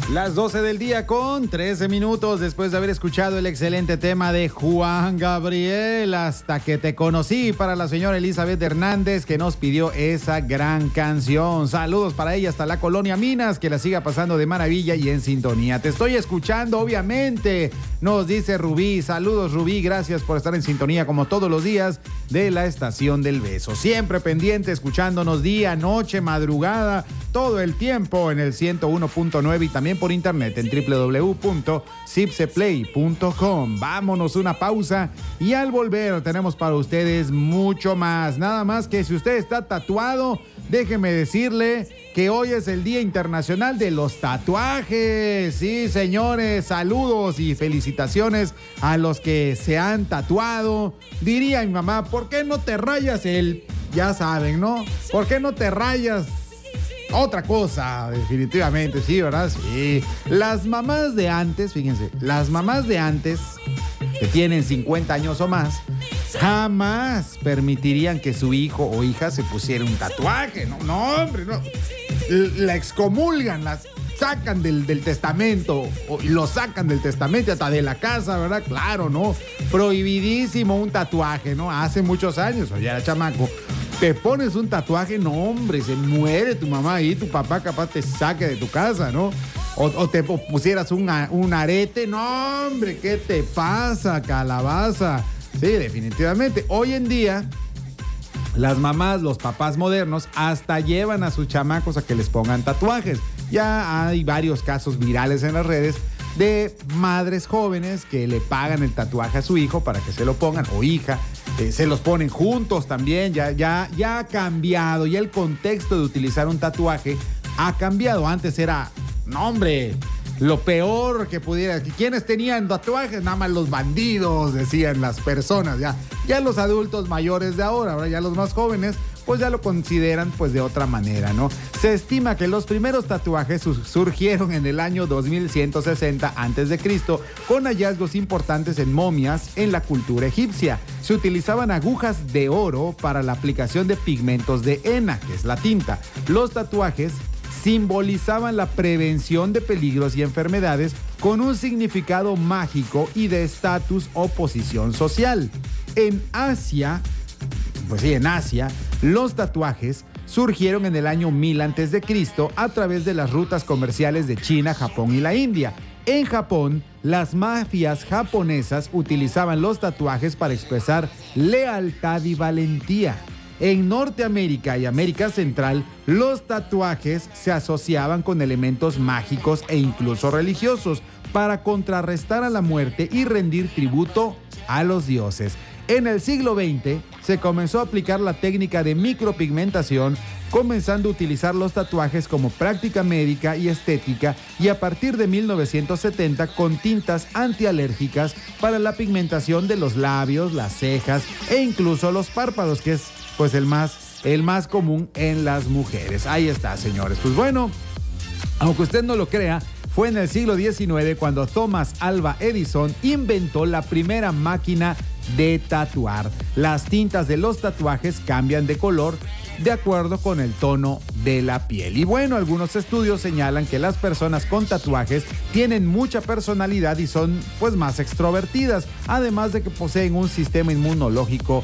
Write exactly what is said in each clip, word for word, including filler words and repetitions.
Las doce del día con trece minutos después de haber escuchado el excelente tema de Juan Gabriel, Hasta que te conocí, para la señora Elizabeth Hernández, que nos pidió esa gran canción. Saludos para ella hasta la Colonia Minas, que la siga pasando de maravilla y en sintonía. Te estoy escuchando, obviamente, nos dice Rubí. Saludos, Rubí, gracias por estar en sintonía como todos los días de la Estación del Beso. Siempre pendiente, escuchándonos día, noche, madrugada, todo el tiempo en el ciento uno punto nueve y también por internet en doble u doble u doble u punto cipseplay punto com. Vámonos una pausa y al volver tenemos para ustedes mucho más. Nada más que si usted está tatuado, déjeme decirle que hoy es el Día Internacional de los Tatuajes. Sí, señores, saludos y felicitaciones a los que se han tatuado. Diría mi mamá, ¿por qué no te rayas el...? Ya saben, ¿no? ¿Por qué no te rayas otra cosa? Definitivamente, sí, ¿verdad? Sí. Las mamás de antes, fíjense, las mamás de antes, que tienen cincuenta años o más, jamás permitirían que su hijo o hija se pusiera un tatuaje. No, no, hombre, no. La excomulgan, las sacan del, del testamento, o lo sacan del testamento, hasta de la casa, ¿verdad? Claro, ¿no? Prohibidísimo un tatuaje, ¿no? Hace muchos años, o ya era chamaco. Te pones un tatuaje, no, hombre, se muere tu mamá ahí, tu papá capaz te saque de tu casa, ¿no? O, o te pusieras un, un arete, no, hombre, ¿qué te pasa, calabaza? Sí, definitivamente. Hoy en día, las mamás, los papás modernos, hasta llevan a sus chamacos a que les pongan tatuajes. Ya hay varios casos virales en las redes de madres jóvenes que le pagan el tatuaje a su hijo para que se lo pongan, o hija, eh, se los ponen juntos también. Ya, ya, ya ha cambiado, ya el contexto de utilizar un tatuaje ha cambiado. Antes era, no, hombre, lo peor que pudiera. ¿Quiénes tenían tatuajes? Nada más los bandidos, decían las personas. Ya, ya los adultos mayores de ahora, ahora ya los más jóvenes, pues ya lo consideran pues de otra manera, ¿no? Se estima que los primeros tatuajes su- surgieron en el año dos mil ciento sesenta antes de Cristo, con hallazgos importantes en momias en la cultura egipcia. Se utilizaban agujas de oro para la aplicación de pigmentos de henna, que es la tinta. Los tatuajes simbolizaban la prevención de peligros y enfermedades con un significado mágico y de estatus o posición social. En Asia, pues sí, en Asia, los tatuajes surgieron en el año mil antes de Cristo a través de las rutas comerciales de China, Japón y la India. En Japón, las mafias japonesas utilizaban los tatuajes para expresar lealtad y valentía. En Norteamérica y América Central, los tatuajes se asociaban con elementos mágicos e incluso religiosos para contrarrestar a la muerte y rendir tributo a los dioses. En el siglo veinte se comenzó a aplicar la técnica de micropigmentación, comenzando a utilizar los tatuajes como práctica médica y estética, y a partir de mil novecientos setenta con tintas antialérgicas para la pigmentación de los labios, las cejas e incluso los párpados, que es pues el más, el más común en las mujeres. Ahí está, señores. Pues bueno, aunque usted no lo crea, fue en el siglo diecinueve cuando Thomas Alva Edison inventó la primera máquina de tatuar. Las tintas de los tatuajes cambian de color de acuerdo con el tono de la piel. Y bueno, algunos estudios señalan que las personas con tatuajes tienen mucha personalidad y son pues más extrovertidas, además de que poseen un sistema inmunológico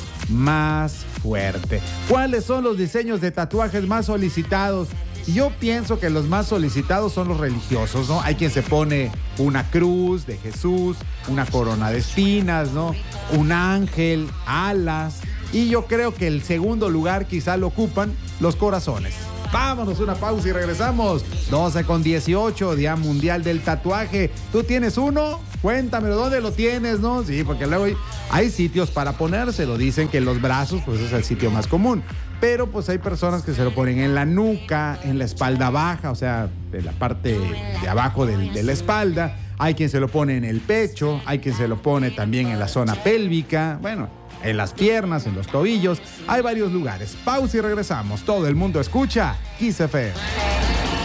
más fuerte. ¿Cuáles son los diseños de tatuajes más solicitados? Yo pienso que los más solicitados son los religiosos, ¿no? Hay quien se pone una cruz de Jesús, una corona de espinas, ¿no? Un ángel, alas. Y yo creo que el segundo lugar quizá lo ocupan los corazones. Vámonos, una pausa y regresamos. doce con dieciocho, Día Mundial del Tatuaje. ¿Tú tienes uno? Cuéntamelo, ¿dónde lo tienes, no? Sí, porque luego hay, hay sitios para ponérselo. Dicen que en los brazos, pues es el sitio más común. Pero pues hay personas que se lo ponen en la nuca, en la espalda baja, o sea, en la parte de abajo de, de la espalda. Hay quien se lo pone en el pecho, hay quien se lo pone también en la zona pélvica, bueno, en las piernas, en los tobillos. Hay varios lugares. Pausa y regresamos. Todo el mundo escucha Kiss F M.